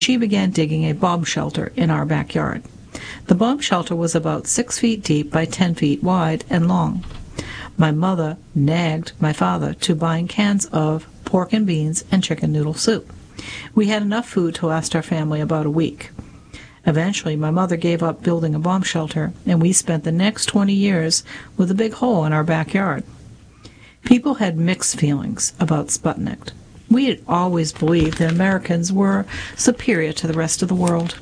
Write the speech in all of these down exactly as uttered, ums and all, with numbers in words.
she began digging a bomb shelter in our backyard. The bomb shelter was about six feet deep by ten feet wide and long. My mother nagged my father to buying cans of pork and beans and chicken noodle soup. We had enough food to last our family about a week. Eventually, my mother gave up building a bomb shelter, and we spent the next twenty years with a big hole in our backyard. People had mixed feelings about Sputnik. We had always believed that Americans were superior to the rest of the world.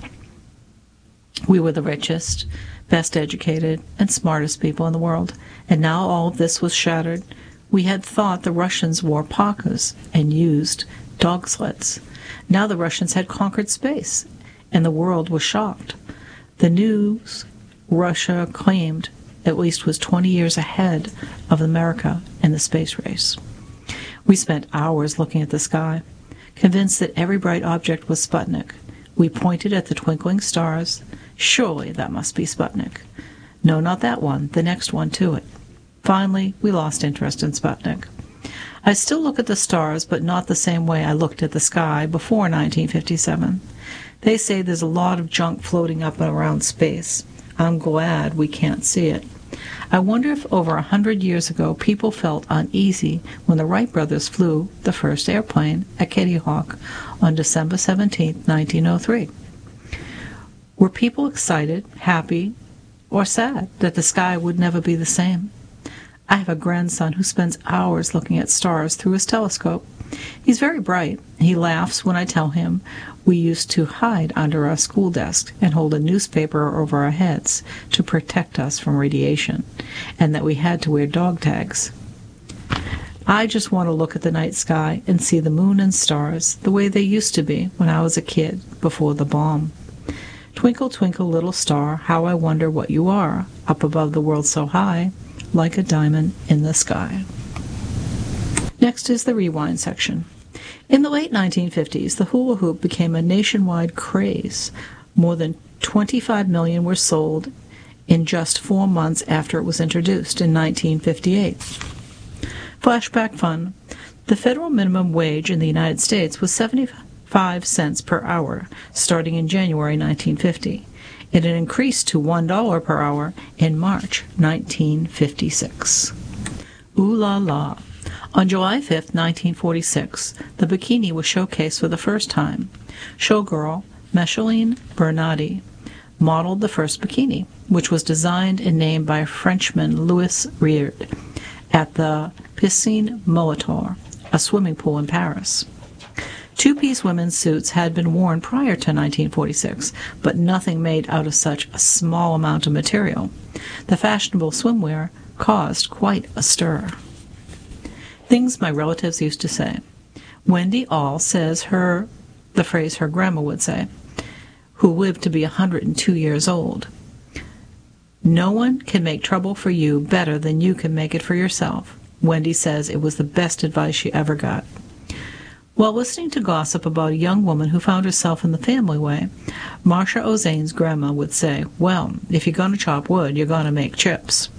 We were the richest, best educated, and smartest people in the world, and now all of this was shattered. We had thought the Russians wore parkas and used dog sleds. Now the Russians had conquered space, and the world was shocked. The news Russia claimed at least was twenty years ahead of America in the space race. We spent hours looking at the sky, convinced that every bright object was Sputnik. We pointed at the twinkling stars. Surely that must be Sputnik. No, not that one, the next one to it. Finally, we lost interest in Sputnik. I still look at the stars, but not the same way I looked at the sky before nineteen fifty-seven. They say there's a lot of junk floating up and around space. I'm glad we can't see it. I wonder if over a hundred years ago people felt uneasy when the Wright brothers flew the first airplane at Kitty Hawk on December seventeenth, nineteen oh three. Were people excited, happy, or sad that the sky would never be the same? I have a grandson who spends hours looking at stars through his telescope. He's very bright. He laughs when I tell him we used to hide under our school desk and hold a newspaper over our heads to protect us from radiation, and that we had to wear dog tags. I just want to look at the night sky and see the moon and stars the way they used to be when I was a kid before the bomb. Twinkle, twinkle, little star, how I wonder what you are, up above the world so high, like a diamond in the sky. Next is the rewind section. In the late nineteen fifties, the hula hoop became a nationwide craze. More than twenty-five million were sold in just four months after it was introduced in nineteen fifty-eight. Flashback fun. The federal minimum wage in the United States was seventy-five cents per hour, starting in January nineteen fifty. It had increased to one dollar per hour in March nineteen fifty-six. Ooh la la. On July fifth, nineteen forty-six, the bikini was showcased for the first time. Showgirl Micheline Bernardi modeled the first bikini, which was designed and named by Frenchman Louis Reard at the Piscine Molitor, a swimming pool in Paris. Two-piece women's suits had been worn prior to nineteen forty-six, but nothing made out of such a small amount of material. The fashionable swimwear caused quite a stir. Things my relatives used to say. Wendy All says her, the phrase her grandma would say, who lived to be one hundred two years old. No one can make trouble for you better than you can make it for yourself. Wendy says it was the best advice she ever got. While listening to gossip about a young woman who found herself in the family way, Marcia Ozane's grandma would say, well, if you're going to chop wood, you're going to make chips.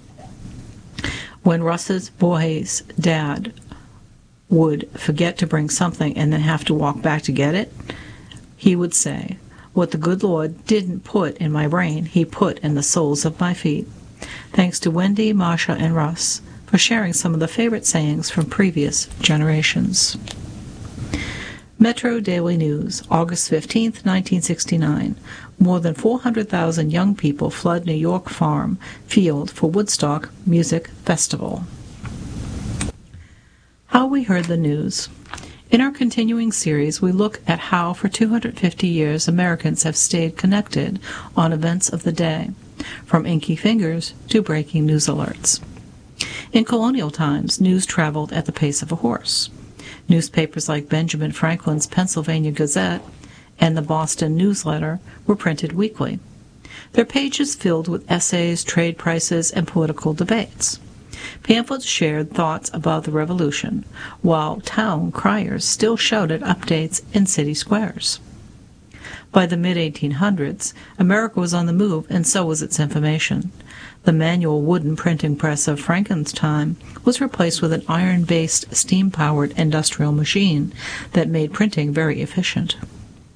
When Russ's boy's dad would forget to bring something and then have to walk back to get it, he would say, what the good Lord didn't put in my brain, he put in the soles of my feet. Thanks to Wendy, Marcia, and Russ for sharing some of the favorite sayings from previous generations. Metro Daily News, August fifteenth, nineteen sixty-nine. More than four hundred thousand young people flood New York Farm Field for Woodstock Music Festival. How we heard the news. In our continuing series, we look at how for two hundred fifty years Americans have stayed connected on events of the day, from inky fingers to breaking news alerts. In colonial times, news traveled at the pace of a horse. Newspapers like Benjamin Franklin's Pennsylvania Gazette and the Boston Newsletter were printed weekly. Their pages filled with essays, trade prices, and political debates. Pamphlets shared thoughts about the Revolution, while town criers still shouted updates in city squares. By the mid eighteen hundreds, America was on the move, and so was its information. The manual wooden printing press of Franklin's time was replaced with an iron-based, steam-powered industrial machine that made printing very efficient.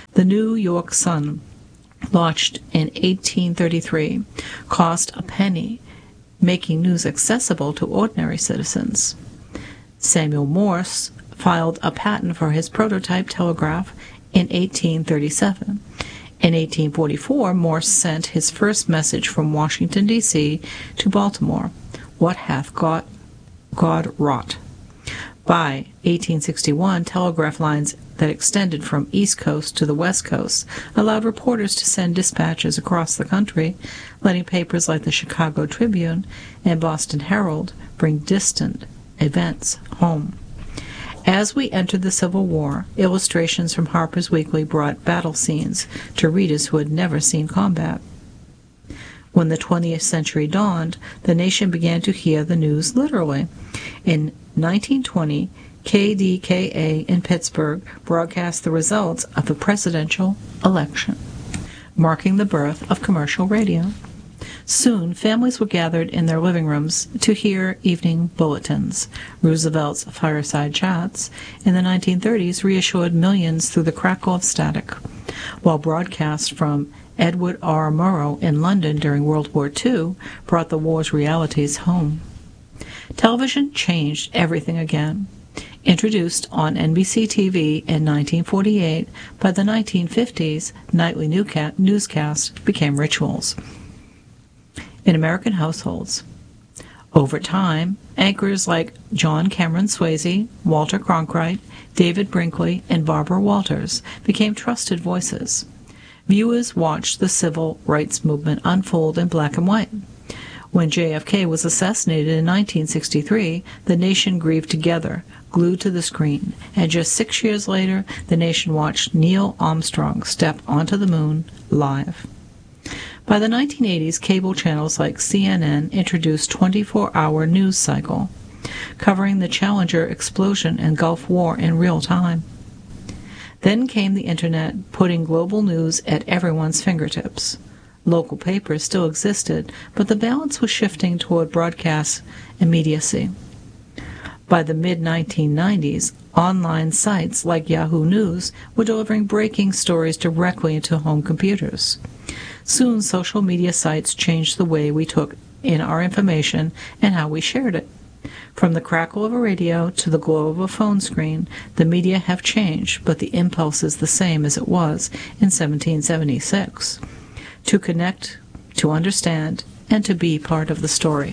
The New York Sun, launched in eighteen thirty-three, cost a penny, making news accessible to ordinary citizens. Samuel Morse filed a patent for his prototype telegraph in eighteen thirty-seven. In eighteen forty-four, Morse sent his first message from Washington, D C to Baltimore, "What hath God, God wrought?" By eighteen sixty-one, telegraph lines that extended from East Coast to the West Coast allowed reporters to send dispatches across the country, letting papers like the Chicago Tribune and Boston Herald bring distant events home. As we entered the Civil War, illustrations from Harper's Weekly brought battle scenes to readers who had never seen combat. When the twentieth century dawned, the nation began to hear the news literally. In nineteen twenty, K D K A in Pittsburgh broadcast the results of the presidential election, marking the birth of commercial radio. Soon, families were gathered in their living rooms to hear evening bulletins. Roosevelt's fireside chats in the nineteen thirties reassured millions through the crackle of static, while broadcasts from Edward R. Murrow in London during World War Two brought the war's realities home. Television changed everything again. Introduced on N B C T V in nineteen forty-eight, by the nineteen fifties, nightly newscasts became rituals in American households. Over time, anchors like John Cameron Swayze, Walter Cronkite, David Brinkley, and Barbara Walters became trusted voices. Viewers watched the civil rights movement unfold in black and white. When J F K was assassinated in nineteen sixty-three, the nation grieved together, glued to the screen, and just six years later, the nation watched Neil Armstrong step onto the moon live. By the nineteen eighties, cable channels like C N N introduced twenty-four hour news cycle, covering the Challenger explosion and Gulf War in real time. Then came the Internet, putting global news at everyone's fingertips. Local papers still existed, but the balance was shifting toward broadcast immediacy. By the mid nineteen nineties, online sites like Yahoo News were delivering breaking stories directly into home computers. Soon, social media sites changed the way we took in our information and how we shared it. From the crackle of a radio to the glow of a phone screen, the media have changed, but the impulse is the same as it was in seventeen seventy-six. To connect, to understand, and to be part of the story.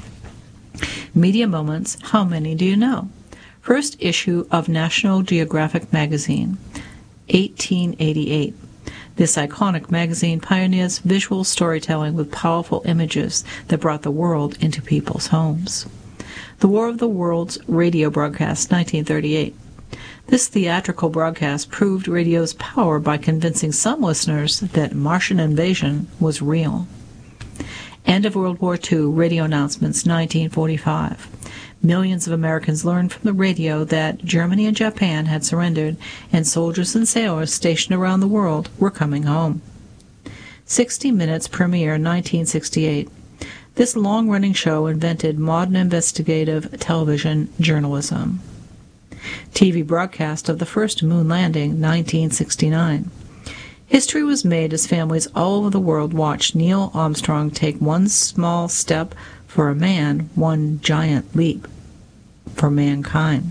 Media moments, how many do you know? First issue of National Geographic magazine, eighteen eighty-eight. This iconic magazine pioneers visual storytelling with powerful images that brought the world into people's homes. The War of the Worlds radio broadcast, nineteen thirty-eight. This theatrical broadcast proved radio's power by convincing some listeners that Martian invasion was real. End of World War Two radio announcements, nineteen forty-five. Millions of Americans learned from the radio that Germany and Japan had surrendered, and soldiers and sailors stationed around the world were coming home. sixty minutes premiere, nineteen sixty-eight. This long-running show invented modern investigative television journalism. T V broadcast of the first moon landing, nineteen sixty-nine. History was made as families all over the world watched Neil Armstrong take one small step for a man, one giant leap for mankind.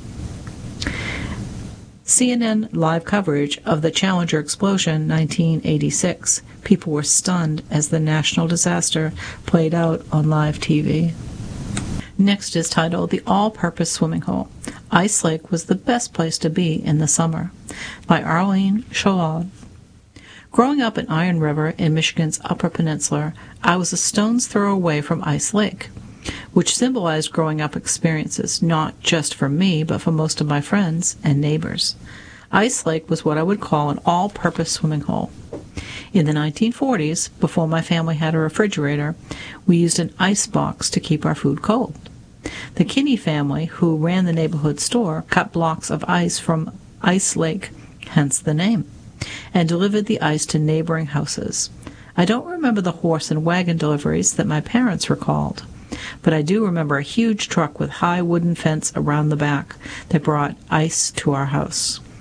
C N N live coverage of the Challenger explosion, nineteen eighty-six. People were stunned as the national disaster played out on live T V. Next is titled The All-Purpose Swimming Hole. Ice Lake was the best place to be in the summer, by Arlene Cholad. Growing up in Iron River in Michigan's Upper Peninsula, I was a stone's throw away from Ice Lake, which symbolized growing up experiences, not just for me, but for most of my friends and neighbors. Ice Lake was what I would call an all-purpose swimming hole. In the nineteen forties, before my family had a refrigerator, we used an ice box to keep our food cold. The Kinney family, who ran the neighborhood store, cut blocks of ice from Ice Lake, hence the name, and delivered the ice to neighboring houses. I don't remember the horse and wagon deliveries that my parents recalled, but I do remember a huge truck with high wooden fence around the back that brought ice to our house.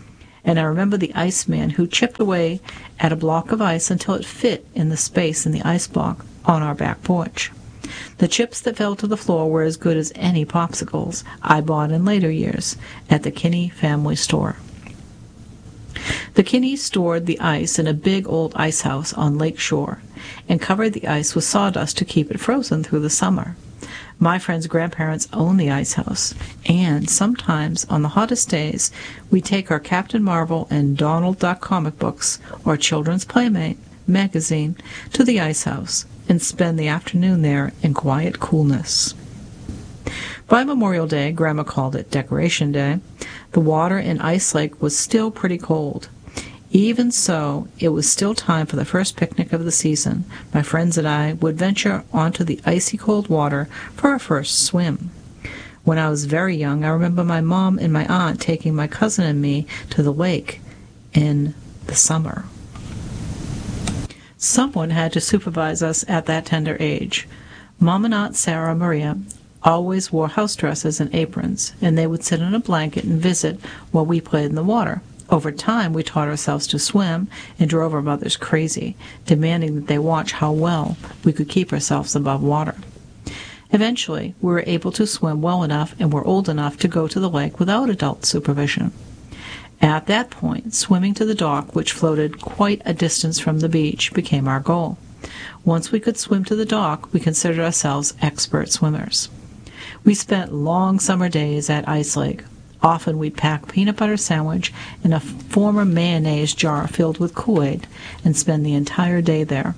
And I remember the Iceman who chipped away at a block of ice until it fit in the space in the ice block on our back porch. The chips that fell to the floor were as good as any popsicles I bought in later years at the Kinney family store. The Kinneys stored the ice in a big old ice house on Lake Shore and covered the ice with sawdust to keep it frozen through the summer. My friend's grandparents owned the ice house, and sometimes on the hottest days we'd take our Captain Marvel and Donald Duck comic books or Children's Playmate magazine to the ice house and spend the afternoon there in quiet coolness. By Memorial Day, Grandma called it Decoration Day, the water in Ice Lake was still pretty cold. Even so, it was still time for the first picnic of the season. My friends and I would venture onto the icy cold water for our first swim. When I was very young, I remember my mom and my aunt taking my cousin and me to the lake in the summer. Someone had to supervise us at that tender age. Mom and Aunt Sarah Maria always wore house dresses and aprons, and they would sit on a blanket and visit while we played in the water. Over time, we taught ourselves to swim and drove our mothers crazy, demanding that they watch how well we could keep ourselves above water. Eventually, we were able to swim well enough and were old enough to go to the lake without adult supervision. At that point, swimming to the dock, which floated quite a distance from the beach, became our goal. Once we could swim to the dock, we considered ourselves expert swimmers. We spent long summer days at Ice Lake. Often we'd pack peanut butter sandwich in a former mayonnaise jar filled with Kool-Aid and spend the entire day there.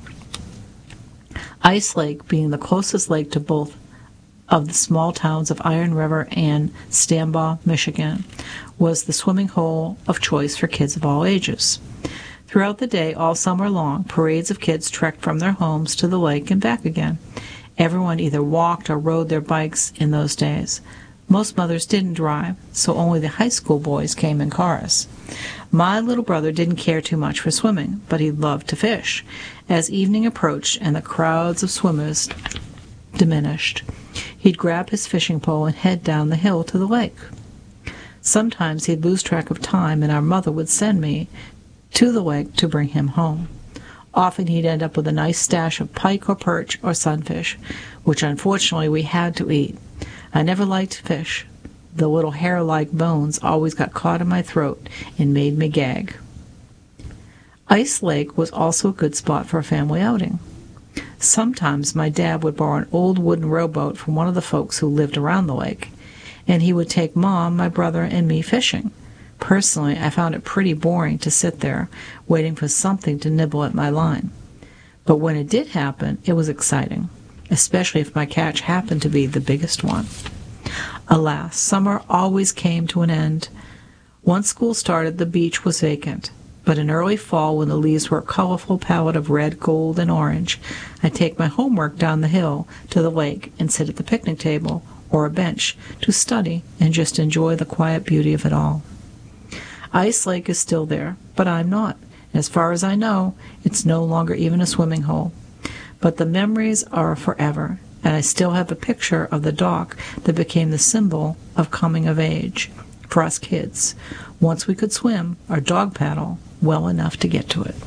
Ice Lake, being the closest lake to both of the small towns of Iron River and Stambaugh, Michigan, was the swimming hole of choice for kids of all ages. Throughout the day, all summer long, parades of kids trekked from their homes to the lake and back again. Everyone either walked or rode their bikes in those days. Most mothers didn't drive, so only the high school boys came in cars. My little brother didn't care too much for swimming, but he loved to fish. As evening approached and the crowds of swimmers diminished, he'd grab his fishing pole and head down the hill to the lake. Sometimes he'd lose track of time, and our mother would send me to the lake to bring him home. Often he'd end up with a nice stash of pike or perch or sunfish, which unfortunately we had to eat. I never liked fish. The little hair-like bones always got caught in my throat and made me gag. Ice Lake was also a good spot for a family outing. Sometimes my dad would borrow an old wooden rowboat from one of the folks who lived around the lake, and he would take Mom, my brother, and me fishing. Personally, I found it pretty boring to sit there, waiting for something to nibble at my line. But when it did happen, it was exciting, especially if my catch happened to be the biggest one. Alas, summer always came to an end. Once school started, the beach was vacant. But in early fall, when the leaves were a colorful palette of red, gold, and orange, I'd take my homework down the hill to the lake and sit at the picnic table or a bench to study and just enjoy the quiet beauty of it all. Ice Lake is still there, but I'm not. As far as I know, it's no longer even a swimming hole. But the memories are forever, and I still have a picture of the dock that became the symbol of coming of age for us kids. Once we could swim or dog paddle well enough to get to it.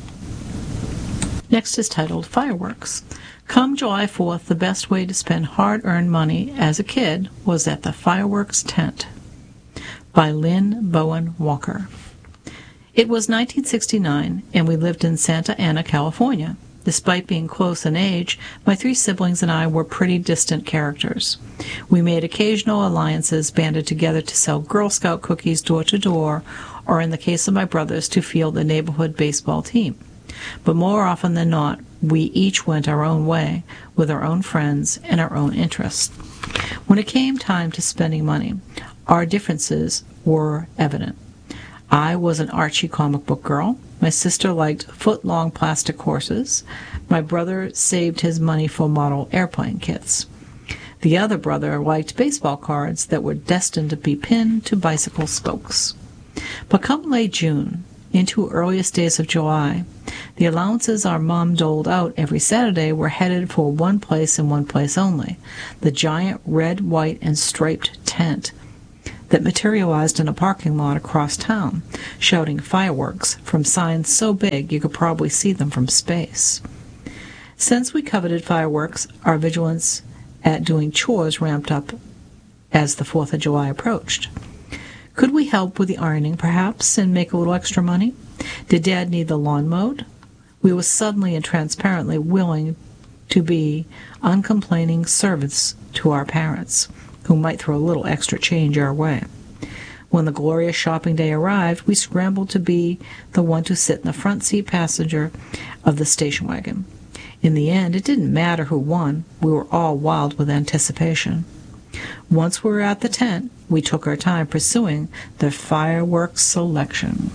Next is titled Fireworks. Come July fourth, the best way to spend hard-earned money as a kid was at the fireworks tent. By Lynn Bowen Walker. It was nineteen sixty-nine, and we lived in Santa Ana, California. Despite being close in age, my three siblings and I were pretty distant characters. We made occasional alliances, banded together to sell Girl Scout cookies door to door, or in the case of my brothers, to field the neighborhood baseball team. But more often than not, we each went our own way, with our own friends and our own interests. When it came time to spending money, our differences were evident. I was an Archie comic book girl. My sister liked foot-long plastic horses. My brother saved his money for model airplane kits. The other brother liked baseball cards that were destined to be pinned to bicycle spokes. But come late June, into earliest days of July, the allowances our mom doled out every Saturday were headed for one place and one place only, the giant red, white, and striped tent that materialized in a parking lot across town, shouting fireworks from signs so big you could probably see them from space. Since we coveted fireworks, our vigilance at doing chores ramped up as the fourth of July approached. Could we help with the ironing, perhaps, and make a little extra money? Did Dad need the lawn mowed? We were suddenly and transparently willing to be uncomplaining servants to our parents, who might throw a little extra change our way. When the glorious shopping day arrived, we scrambled to be the one to sit in the front seat passenger of the station wagon. In the end, it didn't matter who won. We were all wild with anticipation. Once we were at the tent, we took our time pursuing the fireworks selection,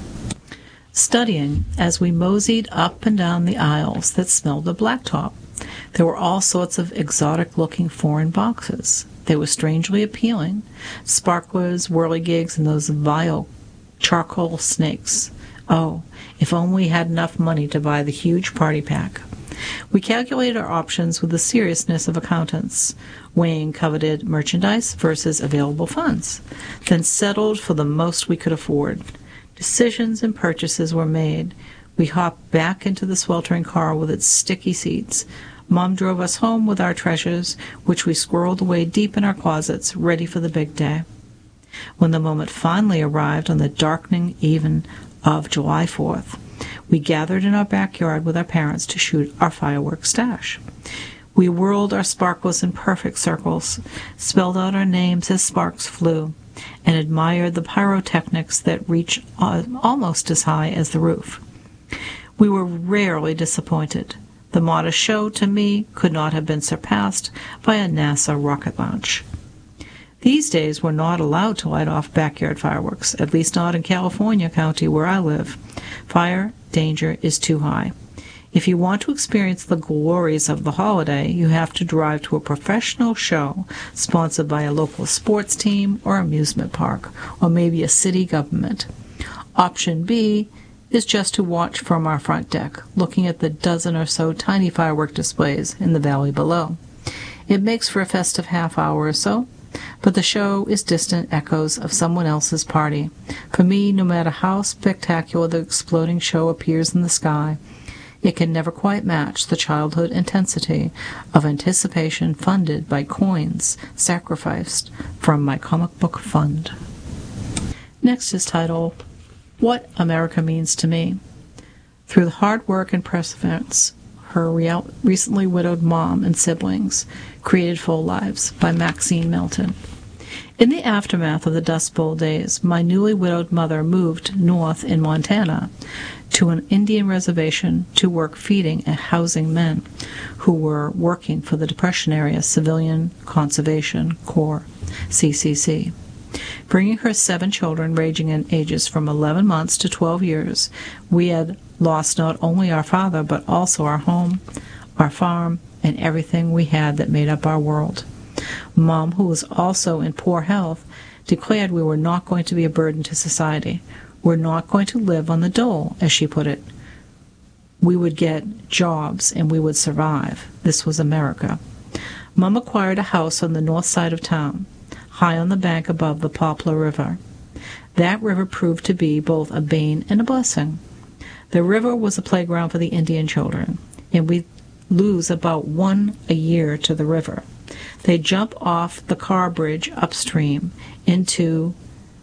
studying as we moseyed up and down the aisles that smelled of blacktop. There were all sorts of exotic-looking foreign boxes. They were strangely appealing, sparklers, whirligigs, and those vile charcoal snakes. Oh, if only we had enough money to buy the huge party pack. We calculated our options with the seriousness of accountants, weighing coveted merchandise versus available funds, then settled for the most we could afford. Decisions and purchases were made. We hopped back into the sweltering car with its sticky seats. Mom drove us home with our treasures, which we squirreled away deep in our closets, ready for the big day. When the moment finally arrived on the darkening even of July fourth, we gathered in our backyard with our parents to shoot our fireworks stash. We whirled our sparklers in perfect circles, spelled out our names as sparks flew, and admired the pyrotechnics that reached almost as high as the roof. We were rarely disappointed. The modest show, to me, could not have been surpassed by a NASA rocket launch. These days we're not allowed to light off backyard fireworks, at least not in California County where I live. Fire danger is too high. If you want to experience the glories of the holiday, you have to drive to a professional show sponsored by a local sports team or amusement park, or maybe a city government. Option B is just to watch from our front deck, looking at the dozen or so tiny firework displays in the valley below. It makes for a festive half hour or so, but the show is distant echoes of someone else's party. For me, no matter how spectacular the exploding show appears in the sky, it can never quite match the childhood intensity of anticipation funded by coins sacrificed from my comic book fund. Next is titled, What America Means to Me. Through the hard work and perseverance, her real, recently widowed mom and siblings created full lives, by Maxine Melton. In the aftermath of the Dust Bowl days, my newly widowed mother moved north in Montana to an Indian reservation to work feeding and housing men who were working for the Depression-era Civilian Conservation Corps, C C C. Bringing her seven children ranging in ages from eleven months to twelve years, we had lost not only our father but also our home, our farm, and everything we had that made up our world. Mom, who was also in poor health, declared we were not going to be a burden to society. We're not going to live on the dole, as she put it. We would get jobs and we would survive. This was America. Mom acquired a house on the north side of town, high on the bank above the Poplar River. That river proved to be both a bane and a blessing. The river was a playground for the Indian children, and we lose about one a year to the river. They jump off the car bridge upstream into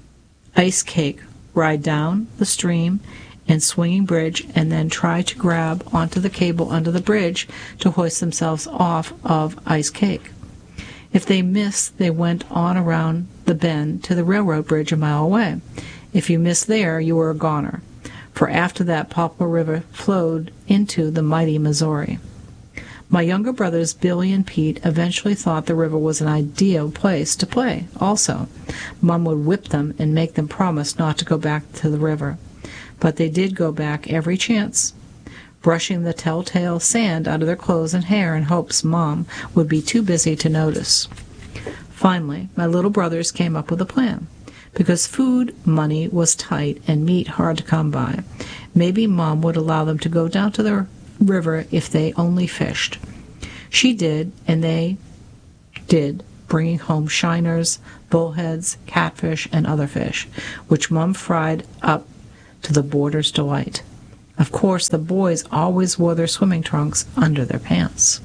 Ice Cake, ride down the stream and swinging bridge, and then try to grab onto the cable under the bridge to hoist themselves off of Ice Cake. If they missed, they went on around the bend to the railroad bridge a mile away. If you missed there, you were a goner, for after that Poplar River flowed into the mighty Missouri. My younger brothers, Billy and Pete, eventually thought the river was an ideal place to play also. Mom would whip them and make them promise not to go back to the river. But they did go back every chance, brushing the telltale sand out of their clothes and hair in hopes Mom would be too busy to notice. Finally, my little brothers came up with a plan. Because food money was tight and meat hard to come by, maybe Mom would allow them to go down to the river if they only fished. She did, and they did, bringing home shiners, bullheads, catfish, and other fish, which Mum fried up to the boarders' delight. Of course, the boys always wore their swimming trunks under their pants.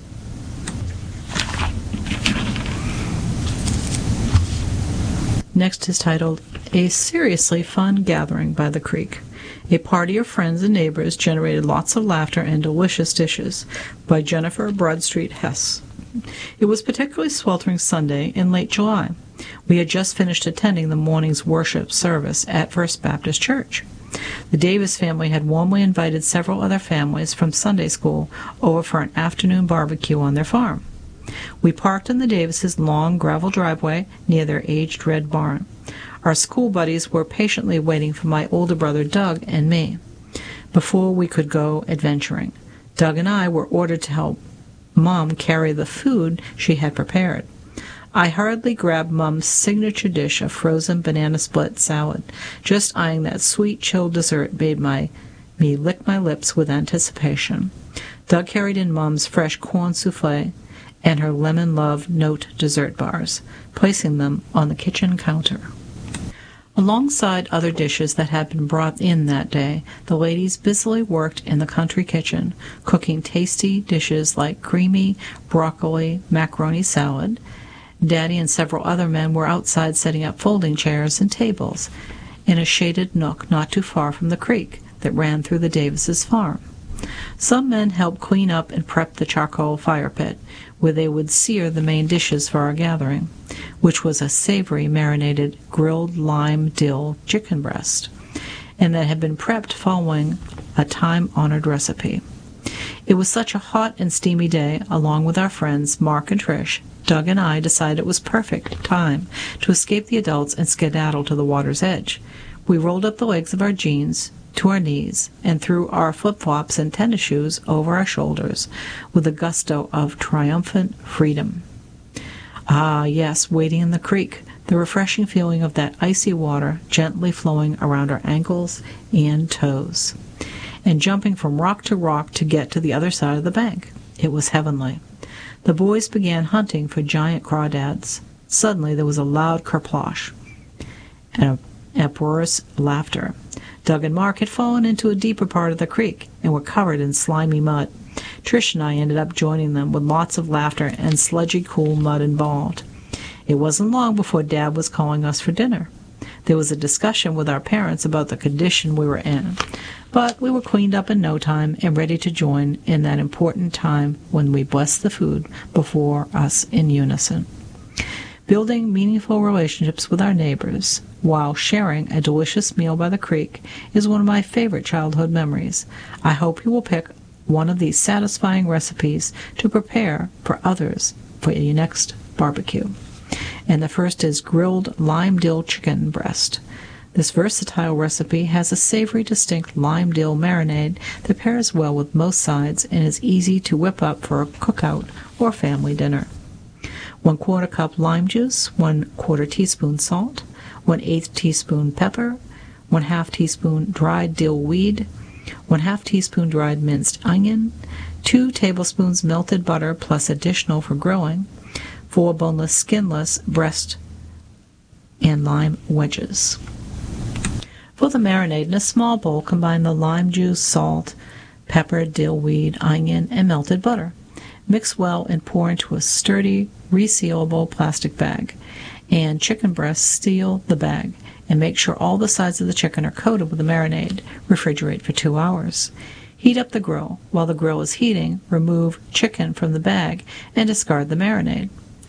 Next is titled, A Seriously Fun Gathering by the Creek. A party of friends and neighbors generated lots of laughter and delicious dishes, by Jennifer Broadstreet Hess. It was particularly sweltering Sunday in late July. We had just finished attending the morning's worship service at First Baptist Church. The Davis family had warmly invited several other families from Sunday school over for an afternoon barbecue on their farm. We parked in the Davises' long gravel driveway near their aged red barn. Our school buddies were patiently waiting for my older brother Doug and me before we could go adventuring. Doug and I were ordered to help Mom carry the food she had prepared. I hurriedly grabbed Mum's signature dish of frozen banana split salad. Just eyeing that sweet, chilled dessert made my, me lick my lips with anticipation. Doug carried in Mum's fresh corn souffle and her lemon love note dessert bars, placing them on the kitchen counter. Alongside other dishes that had been brought in that day, the ladies busily worked in the country kitchen, cooking tasty dishes like creamy broccoli macaroni salad. Daddy and several other men were outside setting up folding chairs and tables in a shaded nook not too far from the creek that ran through the Davises' farm. Some men helped clean up and prep the charcoal fire pit, where they would sear the main dishes for our gathering, which was a savory marinated grilled lime dill chicken breast, and that had been prepped following a time-honored recipe. It was such a hot and steamy day, along with our friends Mark and Trish, Doug and I decided it was perfect time to escape the adults and skedaddle to the water's edge. We rolled up the legs of our jeans to our knees and threw our flip-flops and tennis shoes over our shoulders with a gusto of triumphant freedom. Ah, yes, wading in the creek, the refreshing feeling of that icy water gently flowing around our ankles and toes, and jumping from rock to rock to get to the other side of the bank. It was heavenly. The boys began hunting for giant crawdads. Suddenly there was a loud kerplosh and a uproarious laughter. Doug and Mark had fallen into a deeper part of the creek and were covered in slimy mud. Trish and I ended up joining them with lots of laughter and sludgy, cool mud involved. It wasn't long before Dad was calling us for dinner. There was a discussion with our parents about the condition we were in, but we were cleaned up in no time and ready to join in that important time when we blessed the food before us in unison. Building meaningful relationships with our neighbors while sharing a delicious meal by the creek is one of my favorite childhood memories. I hope you will pick one of these satisfying recipes to prepare for others for your next barbecue. And the first is grilled lime dill chicken breast. This versatile recipe has a savory, distinct lime dill marinade that pairs well with most sides and is easy to whip up for a cookout or family dinner. One quarter cup lime juice, one quarter teaspoon salt, one eighth teaspoon pepper, one half teaspoon dried dill weed, one half teaspoon dried minced onion, two tablespoons melted butter plus additional for grilling, four boneless, skinless breast and lime wedges. For the marinade, in a small bowl, combine the lime juice, salt, pepper, dill weed, onion, and melted butter. Mix well and pour into a sturdy, resealable plastic bag. And chicken breasts, seal the bag and make sure all the sides of the chicken are coated with the marinade. Refrigerate for two hours. Heat up the grill. While the grill is heating, remove chicken from the bag and discard the marinade.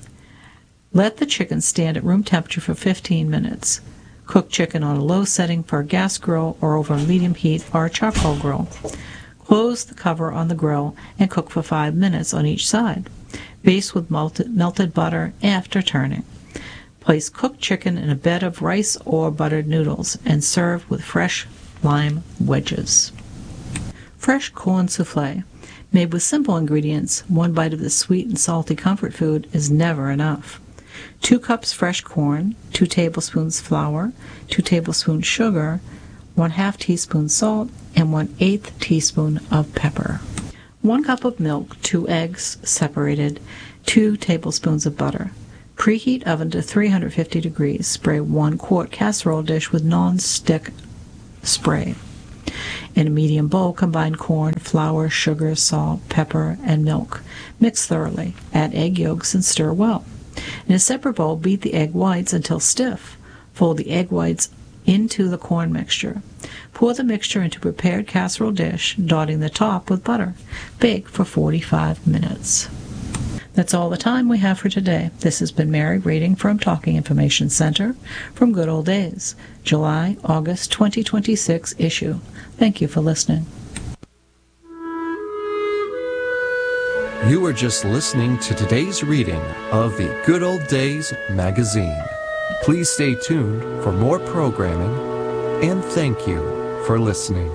Let the chicken stand at room temperature for fifteen minutes. Cook chicken on a low setting for a gas grill or over a medium heat for a charcoal grill. Close the cover on the grill and cook for five minutes on each side. Baste with melted, melted butter after turning. Place cooked chicken in a bed of rice or buttered noodles and serve with fresh lime wedges. Fresh corn souffle. Made with simple ingredients, one bite of this sweet and salty comfort food is never enough. Two cups fresh corn, two tablespoons flour, two tablespoons sugar, one half teaspoon salt, and one eighth teaspoon of pepper. One cup of milk, two eggs separated, two tablespoons of butter. Preheat oven to three hundred fifty degrees. Spray one quart casserole dish with non-stick spray. In a medium bowl, combine corn, flour, sugar, salt, pepper, and milk. Mix thoroughly. Add egg yolks and stir well. In a separate bowl, beat the egg whites until stiff. Fold the egg whites into the corn mixture. Pour the mixture into a prepared casserole dish, dotting the top with butter. Bake for forty-five minutes. That's all the time we have for today. This has been Mary reading from Talking Information Center from Good Old Days, July, August twenty twenty-six issue. Thank you for listening. You were just listening to today's reading of the Good Old Days magazine. Please stay tuned for more programming, and thank you for listening.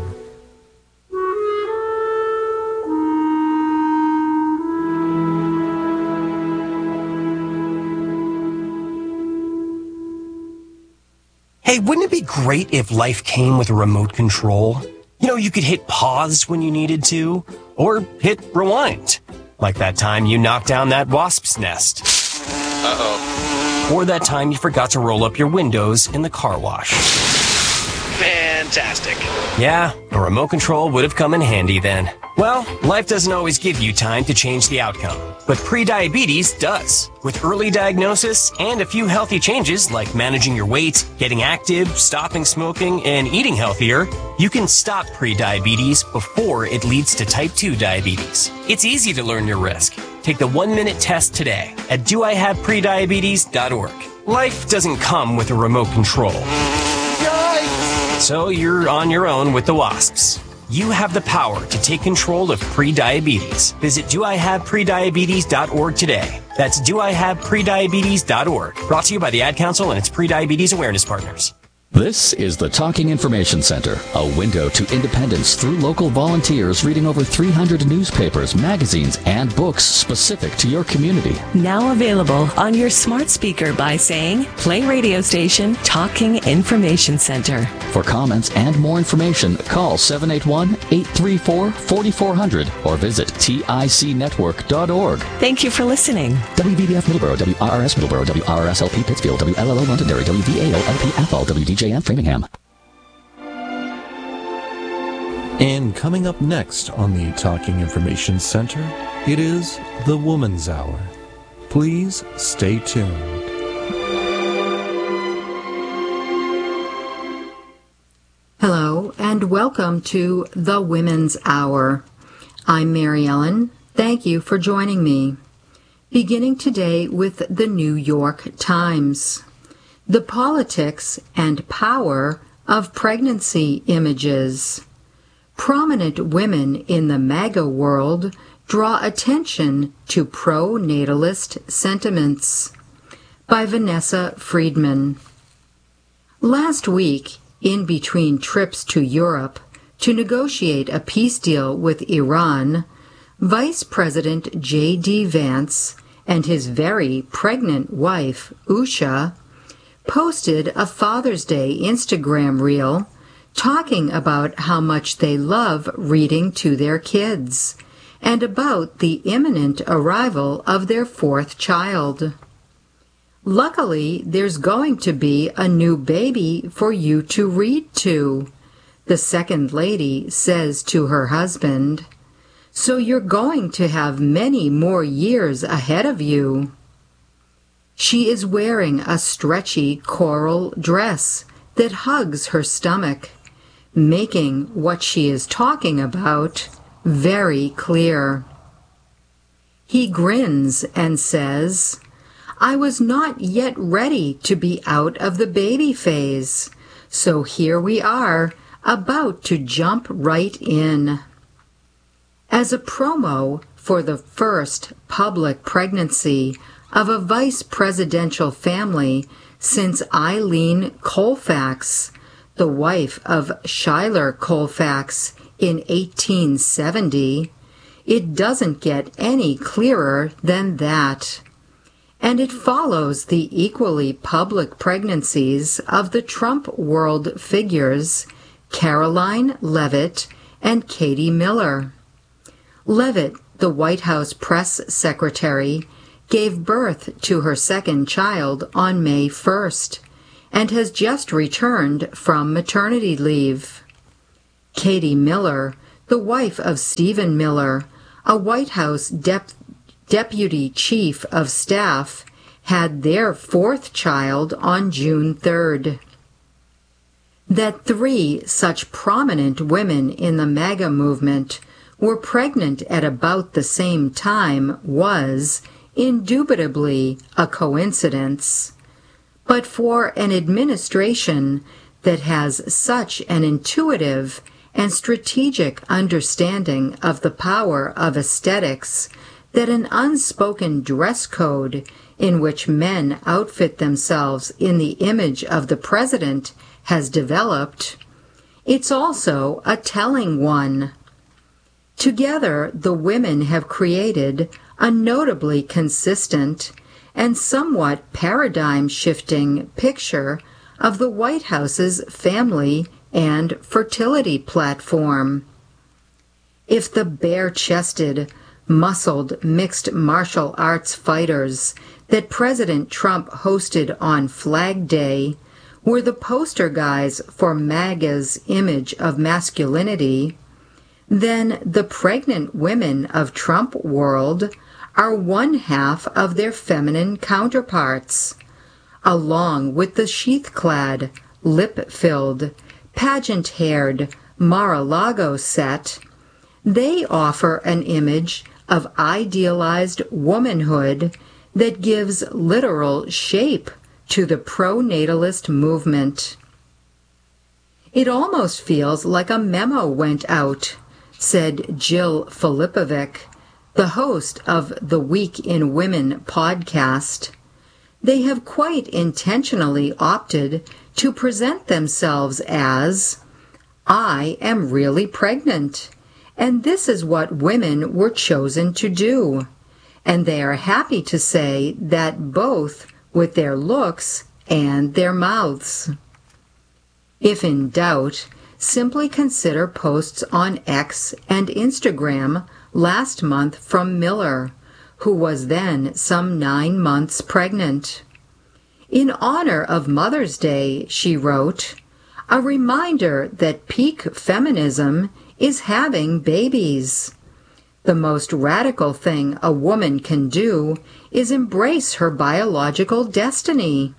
Hey, wouldn't it be great if life came with a remote control? You know, you could hit pause when you needed to, or hit rewind. Like that time you knocked down that wasp's nest. Uh-oh. Or that time you forgot to roll up your windows in the car wash. Fantastic. Yeah, a remote control would have come in handy then. Well, life doesn't always give you time to change the outcome, but prediabetes does. With early diagnosis and a few healthy changes like managing your weight, getting active, stopping smoking, and eating healthier, you can stop prediabetes before it leads to type two diabetes. It's easy to learn your risk. Take the one-minute test today at do I have prediabetes dot org. Life doesn't come with a remote control. Yikes! So you're on your own with the wasps. You have the power to take control of prediabetes. Visit do I have prediabetes dot org today. That's do I have prediabetes dot org. Brought to you by the Ad Council and its prediabetes awareness partners. This is the Talking Information Center, a window to independence through local volunteers reading over three hundred newspapers, magazines, and books specific to your community. Now available on your smart speaker by saying, play radio station Talking Information Center. For comments and more information, call seven eight one, eight three four, four four zero zero or visit tic network dot org. Thank you for listening. W B B F Middleborough, W R R S Middleborough, W R R S L P Pittsfield, W L L O Londonderry, W V A O L P Athol, W D J M Framingham. And coming up next on the Talking Information Center, it is the Woman's Hour. Please stay tuned. Hello, and welcome to the Women's Hour. I'm Mary Ellen. Thank you for joining me. Beginning today with the New York Times. The politics and power of pregnancy images. Prominent women in the MAGA world draw attention to pro-natalist sentiments. By Vanessa Friedman. Last week, in between trips to Europe to negotiate a peace deal with Iran, Vice President J D Vance and his very pregnant wife, Usha, posted a Father's Day Instagram reel talking about how much they love reading to their kids and about the imminent arrival of their fourth child. Luckily, there's going to be a new baby for you to read to, the second lady says to her husband. So you're going to have many more years ahead of you. She is wearing a stretchy coral dress that hugs her stomach, making what she is talking about very clear. He grins and says, I was not yet ready to be out of the baby phase, so here we are, about to jump right in. As a promo for the first public pregnancy of a vice presidential family since Eileen Colfax, the wife of Schuyler Colfax, in eighteen seventy, it doesn't get any clearer than that. And it follows the equally public pregnancies of the Trump world figures Caroline Leavitt and Katie Miller. Leavitt, the White House press secretary, gave birth to her second child on May first and has just returned from maternity leave. Katie Miller, the wife of Stephen Miller, a White House dep- deputy chief of staff, had their fourth child on June third. That three such prominent women in the MAGA movement were pregnant at about the same time was, indubitably, a coincidence. But for an administration that has such an intuitive and strategic understanding of the power of aesthetics that an unspoken dress code in which men outfit themselves in the image of the president has developed, it's also a telling one. Together, the women have created a notably consistent and somewhat paradigm-shifting picture of the White House's family and fertility platform. If the bare-chested, muscled mixed martial arts fighters that President Trump hosted on Flag Day were the poster guys for MAGA's image of masculinity, then the pregnant women of Trump world are one half of their feminine counterparts, along with the sheath-clad, lip-filled, pageant-haired Mar-a-Lago set. They offer an image of idealized womanhood that gives literal shape to the pro-natalist movement. It almost feels like a memo went out, said Jill Filipovic, the host of the Week in Women podcast. They have quite intentionally opted to present themselves as, I am really pregnant, and this is what women were chosen to do. And they are happy to say that both with their looks and their mouths. If in doubt, simply consider posts on X and Instagram last month from Miller, who was then some nine months pregnant. In honor of Mother's Day, she wrote, a reminder that peak feminism is having babies. The most radical thing a woman can do is embrace her biological destiny.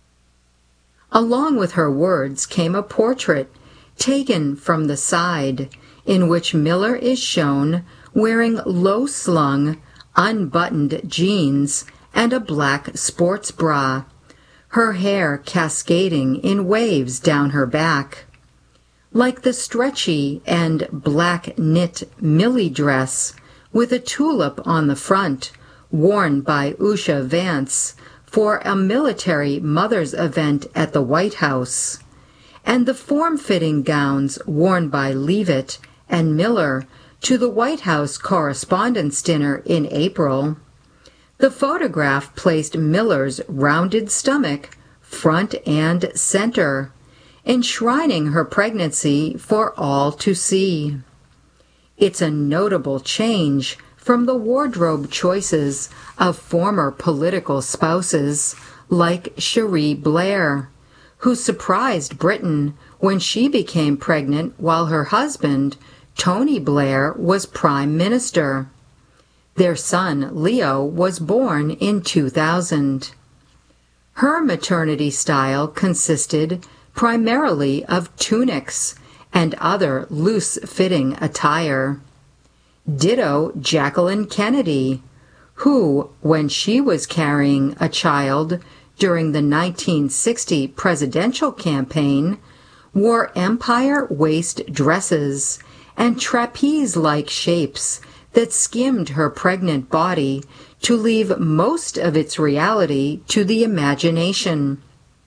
Along with her words came a portrait taken from the side, in which Miller is shown wearing low-slung, unbuttoned jeans and a black sports bra, her hair cascading in waves down her back. Like the stretchy and black knit Millie dress with a tulip on the front, worn by Usha Vance for a military mothers event at the White House, and the form-fitting gowns worn by Leavitt and Miller to the White House Correspondents' Dinner in April. The photograph placed Miller's rounded stomach front and center, enshrining her pregnancy for all to see. It's a notable change from the wardrobe choices of former political spouses like Cherie Blair, who surprised Britain when she became pregnant while her husband, Tony Blair, was Prime Minister. Their son, Leo, was born in two thousand. Her maternity style consisted primarily of tunics and other loose-fitting attire. Ditto Jacqueline Kennedy, who, when she was carrying a child during the nineteen sixty presidential campaign, wore empire waist dresses and trapeze-like shapes that skimmed her pregnant body to leave most of its reality to the imagination.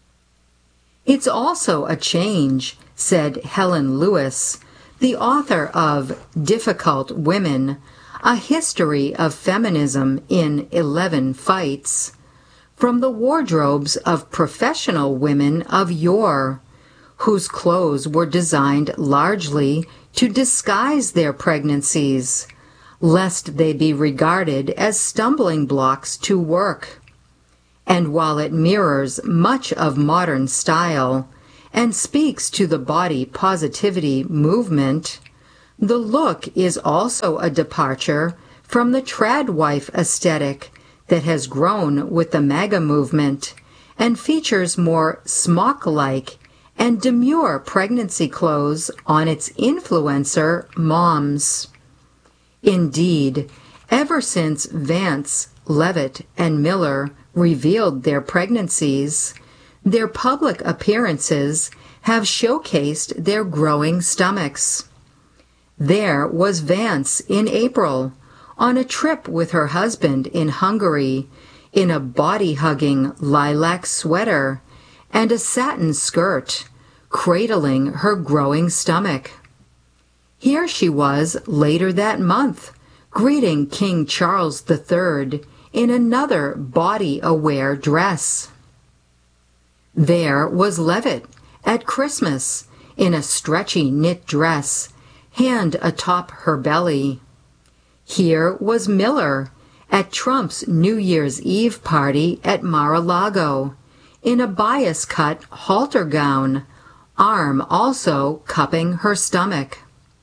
It's also a change, said Helen Lewis, the author of Difficult Women, A History of Feminism in Eleven Fights, from the wardrobes of professional women of yore, whose clothes were designed largely to disguise their pregnancies, lest they be regarded as stumbling blocks to work. And while it mirrors much of modern style and speaks to the body positivity movement, the look is also a departure from the tradwife aesthetic that has grown with the MAGA movement and features more smock-like and demure pregnancy clothes on its influencer moms. Indeed, ever since Vance, Levitt, and Miller revealed their pregnancies, their public appearances have showcased their growing stomachs. There was Vance in April, on a trip with her husband in Hungary, in a body-hugging lilac sweater and a satin skirt, cradling her growing stomach. Here she was later that month, greeting King Charles the Third in another body-aware dress. There was Levitt at Christmas in a stretchy knit dress, hand atop her belly. Here was Miller at Trump's New Year's Eve party at Mar-a-Lago in a bias-cut halter gown, arm also cupping her stomach.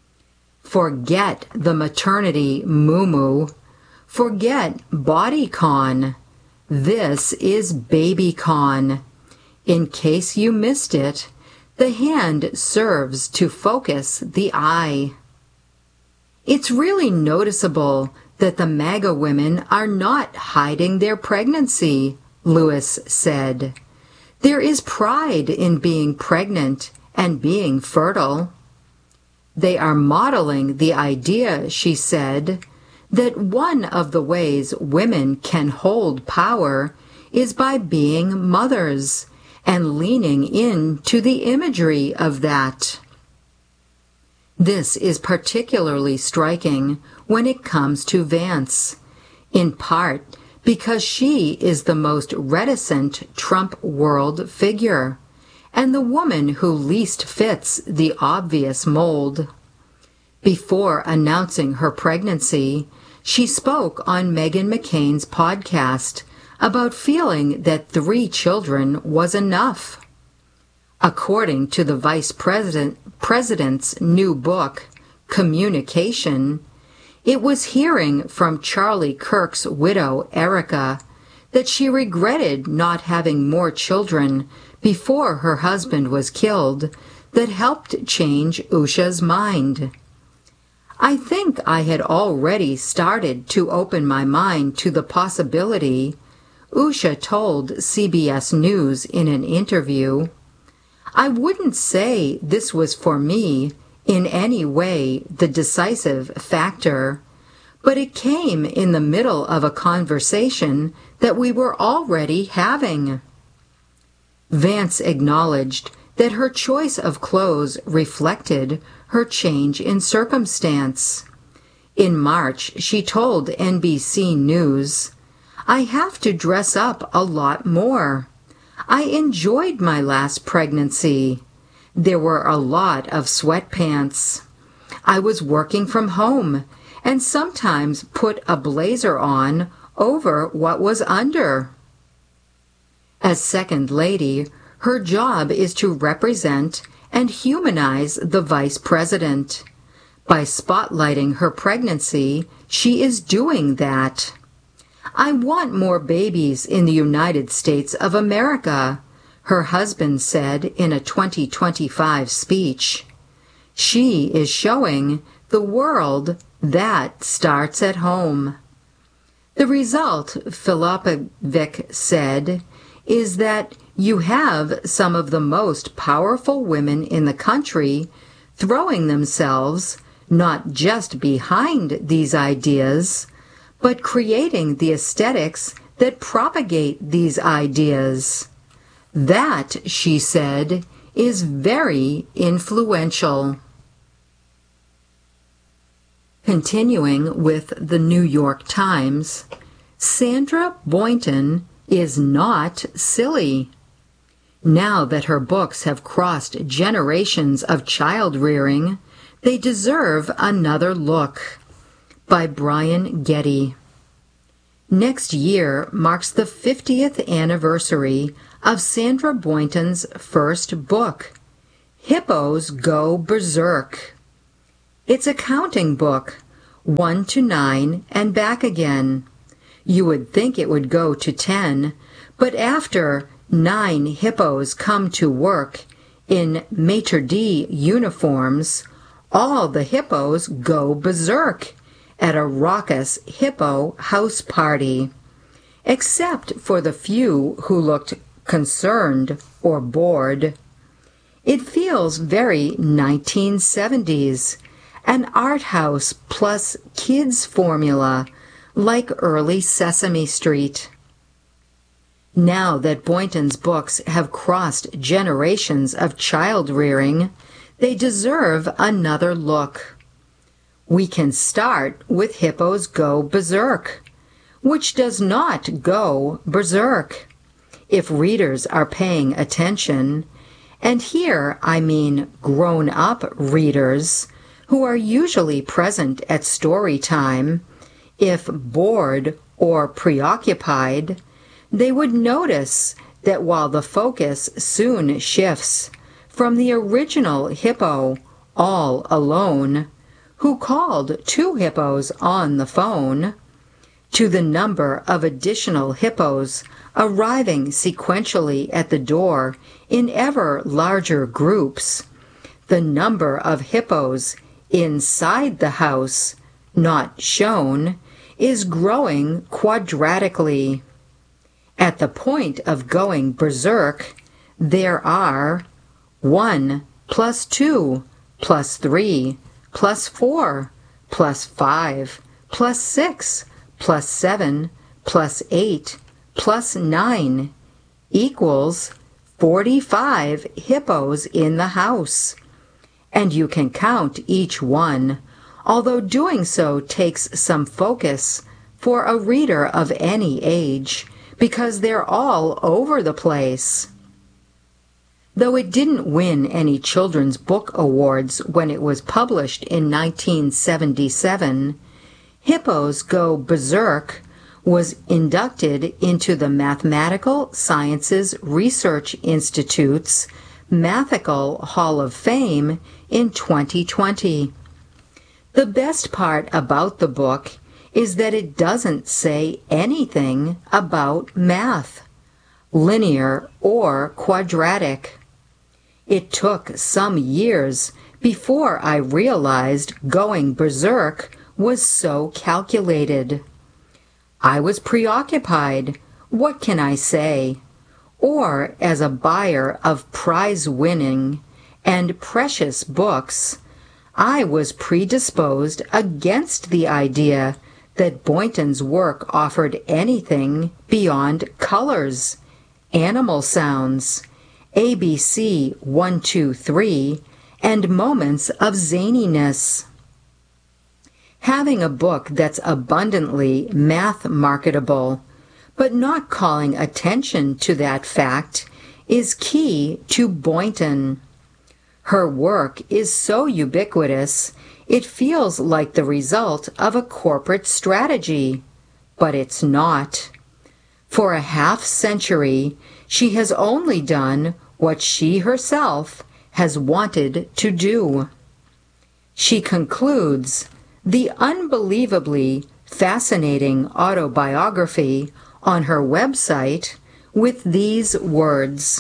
Forget the maternity moo-moo. Forget BodyCon. This is BabyCon. In case you missed it, the hand serves to focus the eye. It's really noticeable that the MAGA women are not hiding their pregnancy, Lewis said. There is pride in being pregnant and being fertile. They are modeling the idea, she said, that one of the ways women can hold power is by being mothers and leaning into the imagery of that. This is particularly striking when it comes to Vance, in part because she is the most reticent Trump world figure, and the woman who least fits the obvious mold. Before announcing her pregnancy, she spoke on Meghan McCain's podcast about feeling that three children was enough. According to the Vice President, President's new book, Communication, it was hearing from Charlie Kirk's widow, Erica, that she regretted not having more children before her husband was killed that helped change Usha's mind. I think I had already started to open my mind to the possibility, Usha told C B S News in an interview. I wouldn't say this was for me in any way the decisive factor, but it came in the middle of a conversation that we were already having. Vance acknowledged that her choice of clothes reflected her change in circumstance. In March, she told N B C News, "I have to dress up a lot more. I enjoyed my last pregnancy. There were a lot of sweatpants. I was working from home and sometimes put a blazer on over what was under." As Second Lady, her job is to represent and humanize the Vice President. By spotlighting her pregnancy, she is doing that. "I want more babies in the United States of America," her husband said in a twenty twenty-five speech. She is showing the world that starts at home. The result, Filopovic said, is that you have some of the most powerful women in the country throwing themselves not just behind these ideas, but creating the aesthetics that propagate these ideas. That, she said, is very influential. Continuing with the New York Times, Sandra Boynton is not silly. Now that her books have crossed generations of child rearing, they deserve another look. by Brian Getty. Next year marks the fiftieth anniversary of Sandra Boynton's first book, Hippos Go Berserk. It's a counting book, one to nine and back again. You would think it would go to ten, but after nine hippos come to work in maitre d' uniforms, all the hippos go berserk at a raucous hippo house party, except for the few who looked concerned or bored. It feels very nineteen seventies, an art house plus kids formula, like early Sesame Street. Now that Boynton's books have crossed generations of child rearing, they deserve another look. We can start with Hippos Go Berserk, which does not go berserk, if readers are paying attention, and here I mean grown-up readers who are usually present at story time. If bored or preoccupied, they would notice that while the focus soon shifts from the original hippo all alone, who called two hippos on the phone, to the number of additional hippos arriving sequentially at the door in ever larger groups, the number of hippos inside the house, not shown, is growing quadratically. At the point of going berserk, there are one plus two plus three plus four plus five plus six plus seven plus eight plus nine equals forty-five hippos in the house. And you can count each one, although doing so takes some focus for a reader of any age, because they're all over the place. Though it didn't win any children's book awards when it was published in nineteen seventy-seven, Hippos Go Berserk was inducted into the Mathematical Sciences Research Institute's Mathical Hall of Fame in twenty twenty. The best part about the book is that it doesn't say anything about math, linear or quadratic. It took some years before I realized going berserk was so calculated. I was preoccupied, what can I say? Or as a buyer of prize-winning and precious books, I was predisposed against the idea that Boynton's work offered anything beyond colors, animal sounds, A B C one two three, and moments of zaniness. Having a book that's abundantly math-marketable, but not calling attention to that fact, is key to Boynton. Her work is so ubiquitous, it feels like the result of a corporate strategy, but it's not. For a half century, she has only done what she herself has wanted to do. She concludes the unbelievably fascinating autobiography on her website with these words: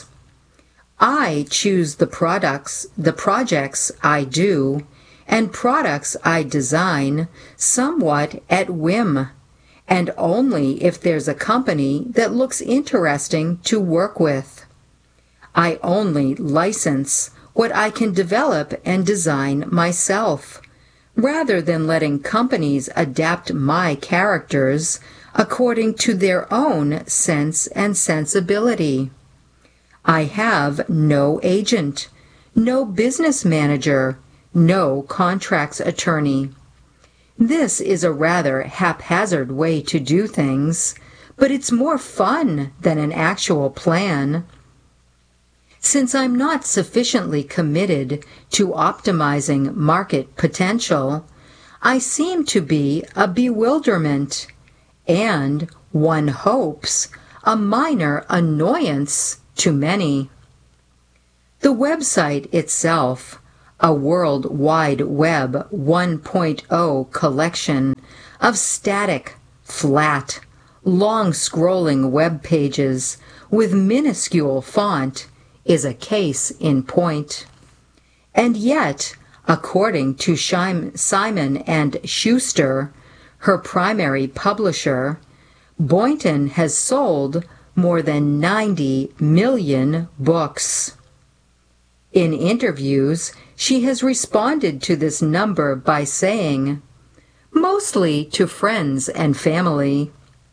I choose the products, the projects I do, and products I design somewhat at whim, and only if there's a company that looks interesting to work with. I only license what I can develop and design myself, rather than letting companies adapt my characters according to their own sense and sensibility. I have no agent, no business manager, no contracts attorney. This is a rather haphazard way to do things, but it's more fun than an actual plan. Since I'm not sufficiently committed to optimizing market potential, I seem to be a bewilderment, and, one hopes, a minor annoyance to many. The website itself, a World Wide Web one point oh collection of static, flat, long-scrolling web pages with minuscule font, is a case in point. And yet, according to Simon and Schuster, her primary publisher, Boynton has sold more than ninety million books. In interviews, she has responded to this number by saying, "Mostly to friends and family."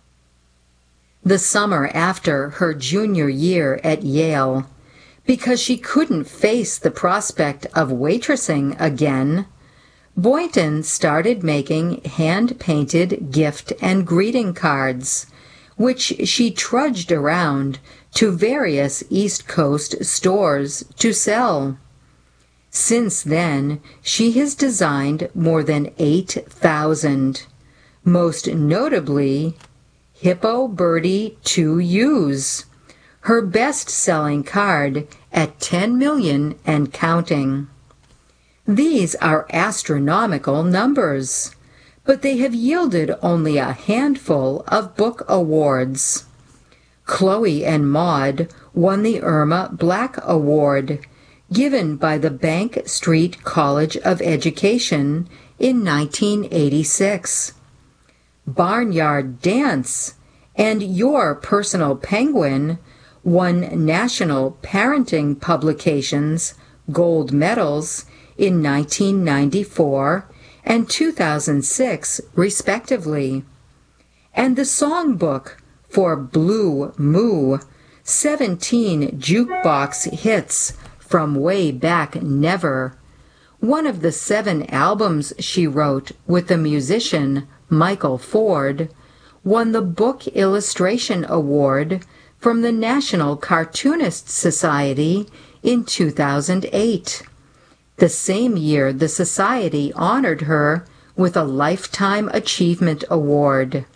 The summer after her junior year at Yale, because she couldn't face the prospect of waitressing again, Boynton started making hand-painted gift and greeting cards, which she trudged around to various East Coast stores to sell. Since then, she has designed more than eight thousand, most notably Hippo Birdie two U's, her best-selling card at ten million and counting. These are astronomical numbers, but they have yielded only a handful of book awards. Chloe and Maud won the Irma Black Award, given by the Bank Street College of Education in nineteen eighty-six. Barnyard Dance and Your Personal Penguin won National Parenting Publications gold medals in nineteen ninety-four and two thousand six, respectively. And the songbook for Blue Moo, seventeen jukebox hits from way back never, one of the seven albums she wrote with the musician Michael Ford, won the Book Illustration Award from the National Cartoonist Society in two thousand eight, the same year the Society honored her with a Lifetime Achievement Award.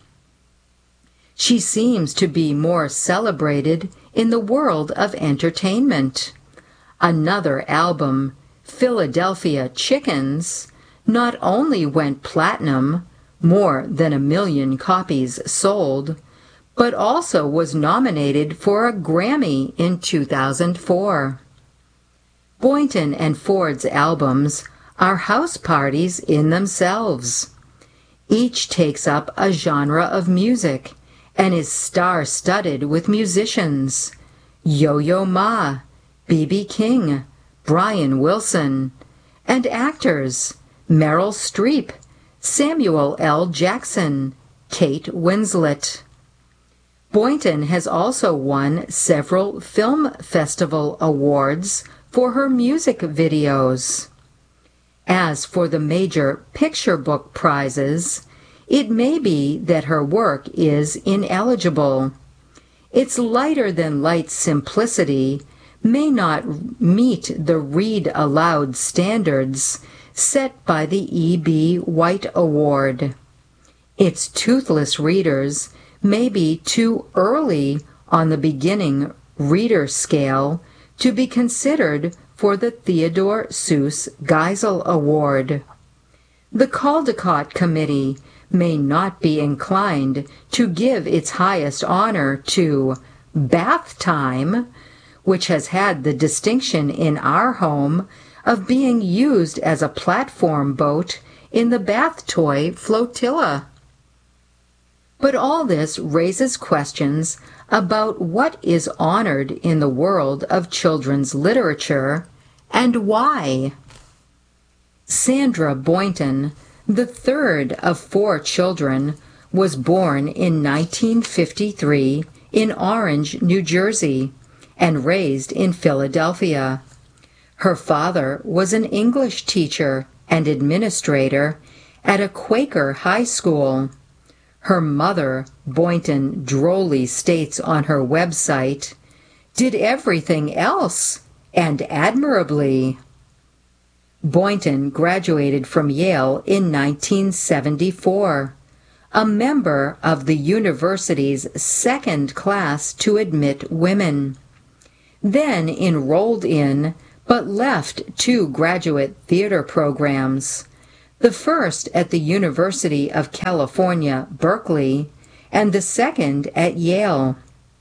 She seems to be more celebrated in the world of entertainment. Another album, Philadelphia Chickens, not only went platinum, more than a million copies sold, but also was nominated for a Grammy in two thousand four. Boynton and Ford's albums are house parties in themselves. Each takes up a genre of music and is star-studded with musicians: Yo-Yo Ma, B B King, Brian Wilson, and actors Meryl Streep, Samuel L. Jackson, Kate Winslet. Boynton has also won several film festival awards for her music videos. As for the major picture book prizes, it may be that her work is ineligible. Its lighter-than-light simplicity may not meet the read-aloud standards set by the E B. White Award. Its toothless readers may be too early on the beginning reader scale to be considered for the Theodore Seuss Geisel Award. The Caldecott Committee may not be inclined to give its highest honor to Bath Time, which has had the distinction in our home of being used as a platform boat in the bath toy flotilla. But all this raises questions about what is honored in the world of children's literature and why. Sandra Boynton, the third of four children, was born in nineteen fifty-three in Orange, New Jersey, and raised in Philadelphia. Her father was an English teacher and administrator at a Quaker high school. Her mother, Boynton drolly states on her website, did everything else, and admirably. Boynton graduated from Yale in nineteen seventy-four, a member of the university's second class to admit women. Then enrolled in, but left two graduate theater programs, the first at the University of California, Berkeley, and the second at Yale.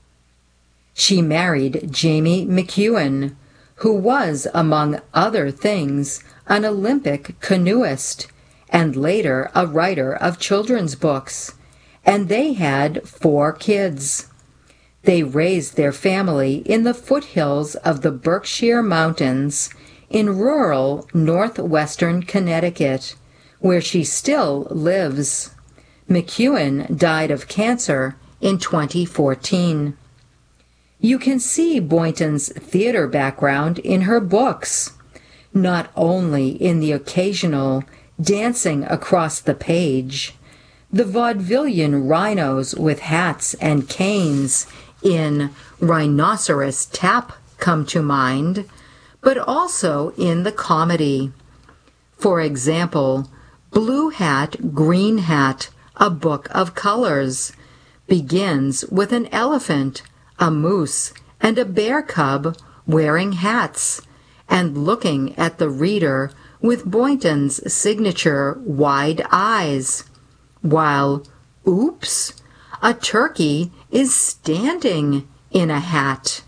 She married Jamie McEwen, who was, among other things, an Olympic canoeist, and later a writer of children's books, and they had four kids. They raised their family in the foothills of the Berkshire Mountains in rural northwestern Connecticut, where she still lives. McEwen died of cancer in twenty fourteen. You can see Boynton's theater background in her books, not only in the occasional dancing across the page, the vaudevillian rhinos with hats and canes in Rhinoceros Tap come to mind, but also in the comedy. For example, Blue Hat, Green Hat, A Book of Colors, begins with an elephant, a moose, and a bear cub wearing hats and looking at the reader with Boynton's signature wide eyes, while, oops, a turkey is standing in a hat.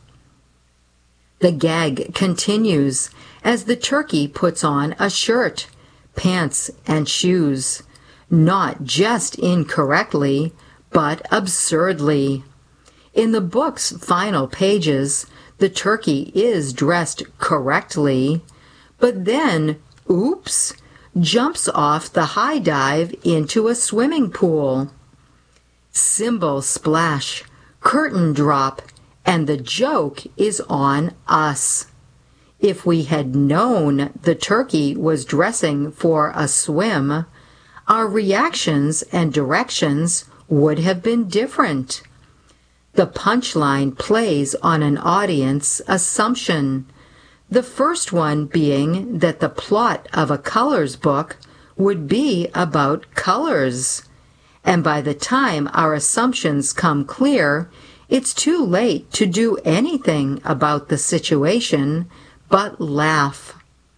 The gag continues as the turkey puts on a shirt, pants, and shoes, not just incorrectly, but absurdly. In the book's final pages, the turkey is dressed correctly, but then, oops, jumps off the high dive into a swimming pool. Cymbal splash, curtain drop, and the joke is on us. If we had known the turkey was dressing for a swim, our reactions and directions would have been different. The punchline plays on an audience assumption, the first one being that the plot of a colors book would be about colors. And by the time our assumptions come clear, it's too late to do anything about the situation but laugh.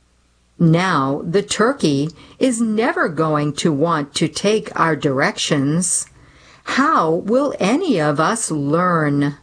Now the turkey is never going to want to take our directions. How will any of us learn?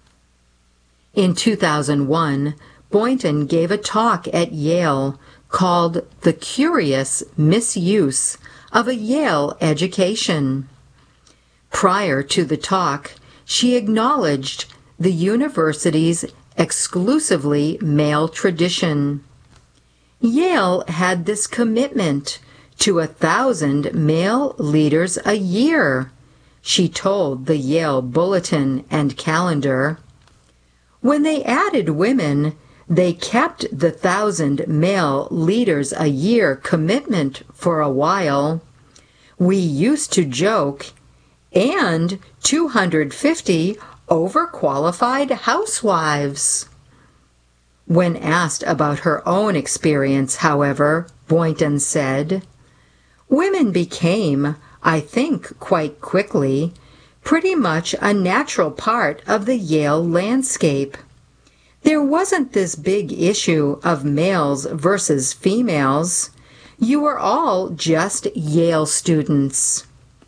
In two thousand one, Boynton gave a talk at Yale called The Curious Misuse of a Yale Education. Prior to the talk, she acknowledged the university's exclusively male tradition. Yale had this commitment to a thousand male leaders a year, she told the Yale Bulletin and Calendar. When they added women, they kept the thousand male leaders a year commitment for a while. We used to joke, and two hundred fifty overqualified housewives. When asked about her own experience, however, Boynton said, "Women became, I think quite quickly, pretty much a natural part of the Yale landscape. There wasn't this big issue of males versus females. You were all just Yale students."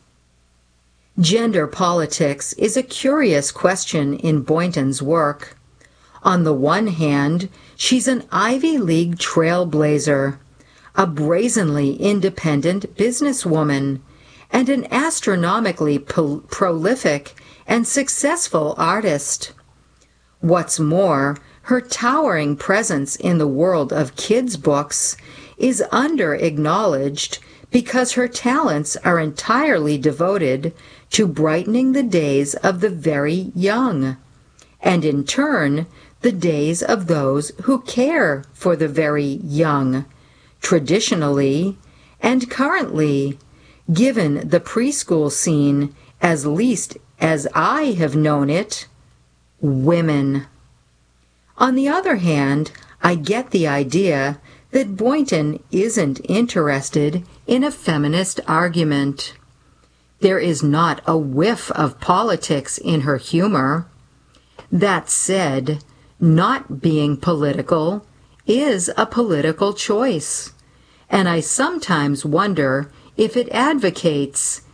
Gender politics is a curious question in Boynton's work. On the one hand, she's an Ivy League trailblazer, a brazenly independent businesswoman, and an astronomically pro- prolific and successful artist. What's more, her towering presence in the world of kids' books is under-acknowledged because her talents are entirely devoted to brightening the days of the very young, and in turn, the days of those who care for the very young, traditionally and currently, given the preschool scene as least as I have known it, women. On the other hand, I get the idea that Boynton isn't interested in a feminist argument. There is not a whiff of politics in her humor. That said, not being political is a political choice, and I sometimes wonder if it advocates